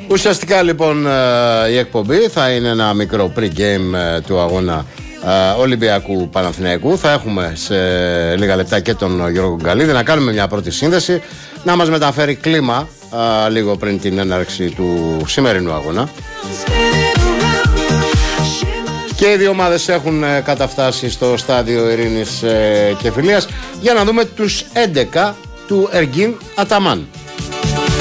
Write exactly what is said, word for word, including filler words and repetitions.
Ουσιαστικά λοιπόν η εκπομπή θα είναι ένα μικρό pre-game του αγώνα Ολυμπιακού Παναθηναϊκού. Θα έχουμε σε λίγα λεπτά και τον Γιώργο Γκαλίδη να κάνουμε μια πρώτη σύνδεση, να μας μεταφέρει κλίμα α, λίγο πριν την έναρξη του σημερινού αγώνα. Και οι δύο ομάδες έχουν καταφτάσει στο στάδιο Ειρήνης και Φιλίας για να δούμε τους έντεκα του Εργίν Αταμάν.